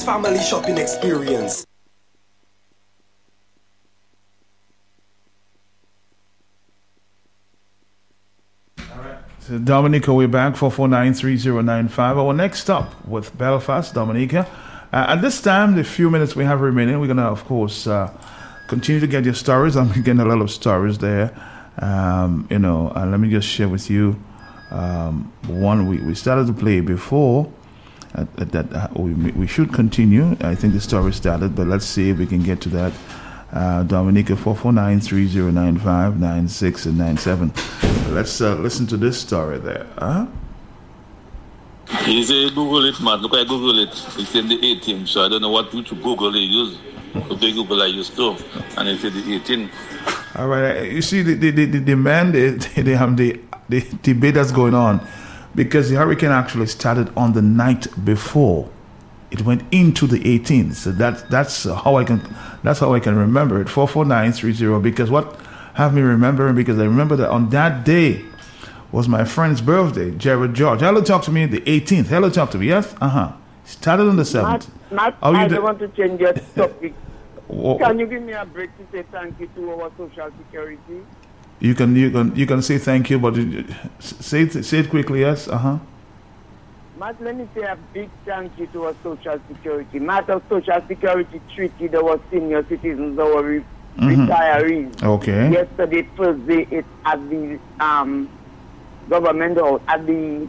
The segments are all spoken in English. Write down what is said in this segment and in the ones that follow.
family shopping experience. So Dominica, we're back 4493095. Our next stop with Belfast, Dominica. At this time, the few minutes we have remaining, we're gonna, of course, continue to get your stories. I'm getting a lot of stories there. And let me just share with you one we started to play before. We should continue. I think the story started, but let's see if we can get to that. Dominica 449309596 and 97. Let's listen to this story there. He say Google it, man. Look, I Google it. It's in the 18th, so I don't know what which Google they use. Okay, Google I use too, and it's in the 18th. All right, you see the man, the debate that's going on, because the hurricane actually started on the night before. It went into the 18th, so that's how I can remember it. 44930. Because what have me remembering? Because I remember that on that day was my friend's birthday, Jared George. Hello, talk to me. The 18th. Hello, talk to me. Yes. Started on the 7th. Matt, I don't want to change your topic. Can you give me a break to say thank you to our social security? You can say thank you, but say it quickly. Yes. Matt, let me say a big thank you to our social security. Matt, our social security treated our senior citizens, our retirees. Okay. Yesterday, Thursday, it's at the government house, at the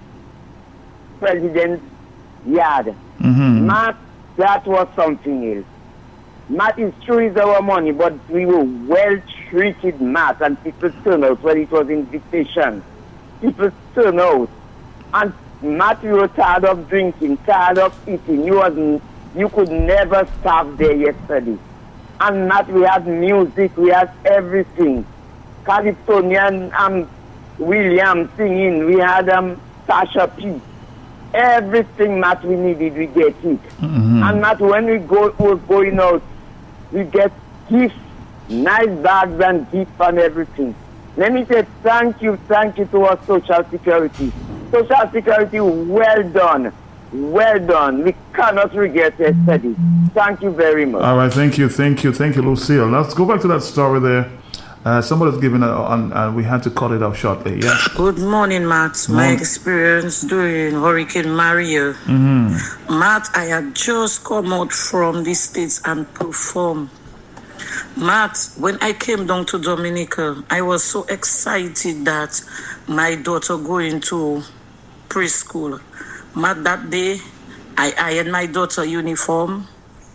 president's yard. Matt, that was something else. Matt, is true is our money, but we were well treated, Matt, and people turned out when it was invitation. People turned out. And Matt, you were tired of drinking, tired of eating. You could never starve there yesterday. And Matt, we had music, we had everything. Californian William singing, we had Sasha P. Everything, Matt, we needed, we get it. And Matt, when we're going out, we get gifts, nice bags and gifts and everything. Let me say thank you to our social security. Social security, well done. Well done. We cannot regret yesterday. Thank you very much. All right, thank you, Lucille. Let's go back to that story there. Somebody's given we had to cut it off shortly. Yeah. Good morning, Matt. My experience during Hurricane Maria. Matt, I had just come out from the States and performed. Matt, when I came down to Dominica, I was so excited that my daughter going to preschool. Matt, that day, I ironed my daughter uniform.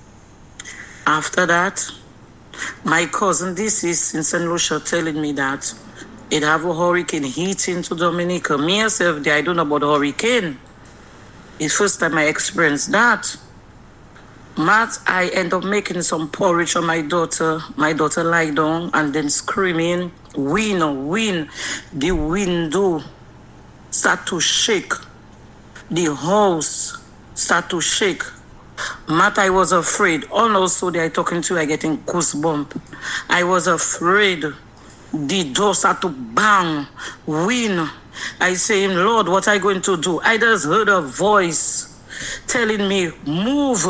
After that, my cousin deceased in St. Lucia telling me that it have a hurricane hitting to Dominica. Me myself, I don't know about hurricane. It's first time I experienced that. Matt, I end up making some porridge on my daughter. My daughter lie down and then screaming, wind. The window start to shake. The house start to shake. Matt, I was afraid. Also, they are talking to you, I getting goosebumps. I was afraid. The door start to bang, wind. I say, Lord, what are you going to do? I just heard a voice telling me, move,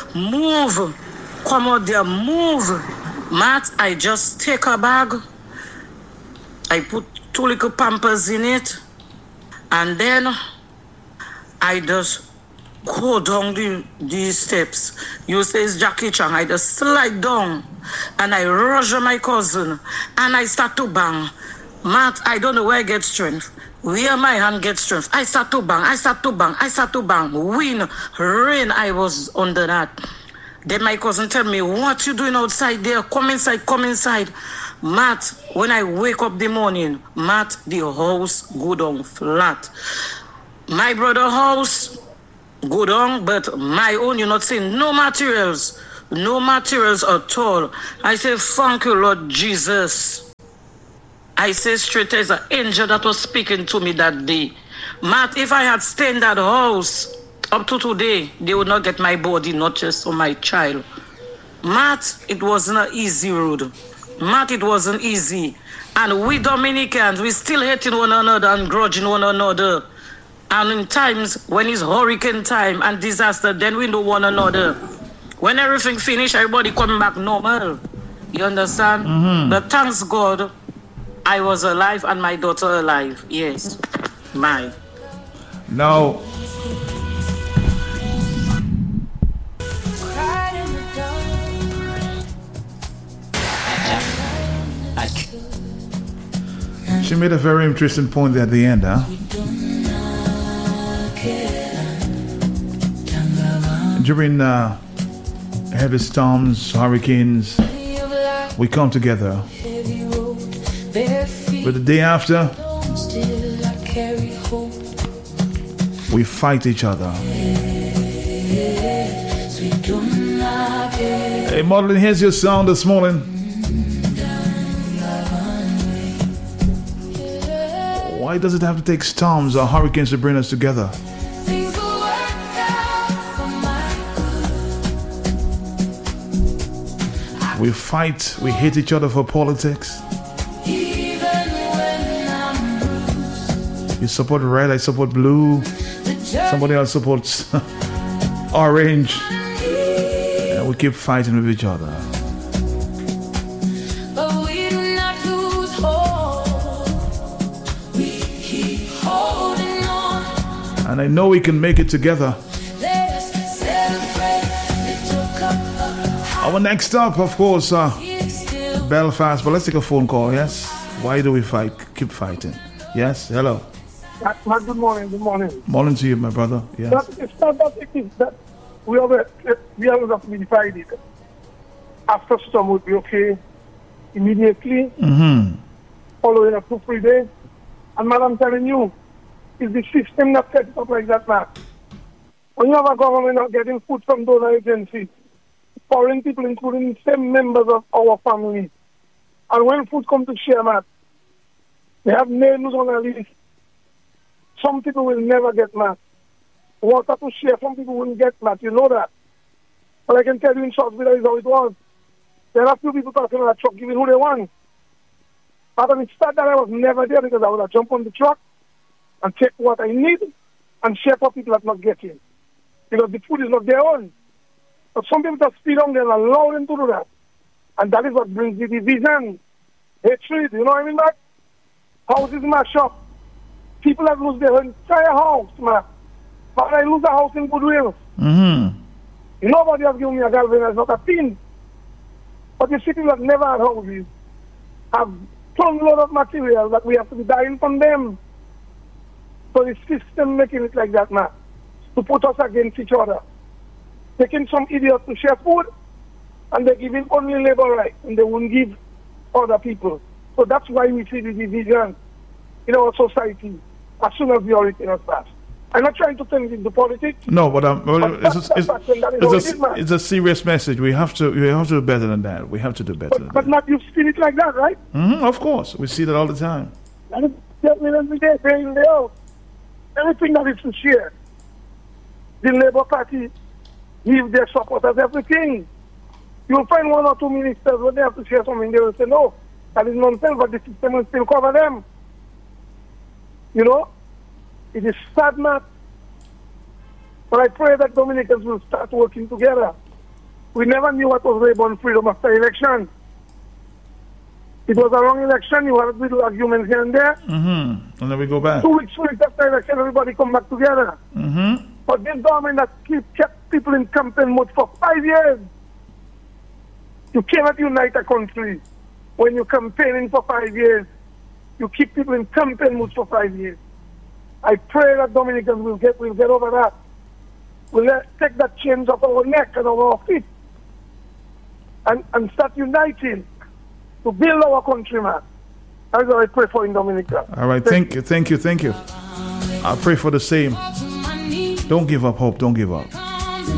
come out there, move. Matt, I just take a bag. I put 2 little Pampers in it. And then I just go down the steps. You say it's Jackie Chan. I just slide down and I rush my cousin and I start to bang. Matt, I don't know where I get strength. Where my hand gets strength. I start to bang. Wind, rain, I was under that. Then my cousin tell me, what you doing outside there? Come inside. Matt, when I wake up the morning, Matt, the house go down flat. My brother house go down, but my own, you're not seeing no materials at all. I say, thank you, Lord Jesus. I say straight as an angel that was speaking to me that day. Matt, if I had stayed in that house up to today, they would not get my body, not just for my child. Matt, it wasn't an easy road. Matt, it wasn't easy. And we Dominicans, we still hating one another and grudging one another. And in times when it's hurricane time and disaster, then we know one another. When everything finished, everybody coming back normal. You understand? Mm-hmm. But thanks God, I was alive and my daughter alive. Yes. Bye. Now, she made a very interesting point at the end, huh? During heavy storms, hurricanes, we come together. But the day after, we fight each other. Hey, Madeline, here's your sound this morning. Why does it have to take storms or hurricanes to bring us together? We fight, we hate each other for politics. You support red, I support blue. Somebody else supports orange. And we keep fighting with each other. But we do not lose hope. We keep holding on. And I know we can make it together. Let us celebrate. Our next stop, of course, Belfast. But let's take a phone call, yes? Why do we fight? Keep fighting. Yes? Hello. Good morning. Good morning. Morning to you, my brother. Yes. It's not that it is that we always have to be divided. After storm would be okay immediately. Mm-hmm. Following up 2-3 days. And I'm telling you, it's the system that sets it up like that, man. When you have a government not getting food from donor agencies, foreign people, including the same members of our family, and when food comes to share, man, they have names on the list. Some people will never get mad. Water to share, some people wouldn't get mad. You know that. But I can tell you in short video is how it was. There are few people talking on the truck giving who they want. But on the start that I was never there because I would have jumped on the truck and take what I need and share for people that not getting. Because the food is not their own. But some people just speed on there and allow them to do that. And that is what brings the division, hatred, you know what I mean, man? Houses mash up. People have lost their entire house, man. But I lose a house in Goodwill. Mm-hmm. Nobody has given me a galvanized, not a pin. But the city that never had houses have ton load of material that we have to be dying from them. So the system making it like that, man, to put us against each other. Taking some idiots to share food, and they're giving only labor rights, and they won't give other people. So that's why we see the division in our society as soon as the hurricane starts. I'm not trying to turn it into politics. No, but it's a serious message. We have to do better than that. We have to do better. But not you feel it like that, right? Mm-hmm, of course, we see that all the time. And it's every day, day in, day out. Everything that is to share. The Labour Party give their supporters everything. You'll find one or two ministers when they have to share something, they will say, no, that is nonsense, but the system will still cover them. You know? It is sad, man. But I pray that Dominicans will start working together. We never knew what was Rayburn freedom after election. It was a wrong election. You had little arguments here and there. Mm-hmm. And then we go back. 2 weeks after election, everybody come back together. Mm-hmm. But this government that kept people in campaign mode for 5 years. You cannot unite a country when you're campaigning for 5 years. You keep people in campaign mode for 5 years. I pray that Dominicans will get over that. We'll take that chains off our neck and our feet and start uniting to build our country, man. That's what I pray for in Dominica. All right, thank you. I pray for the same. Don't give up hope, don't give up.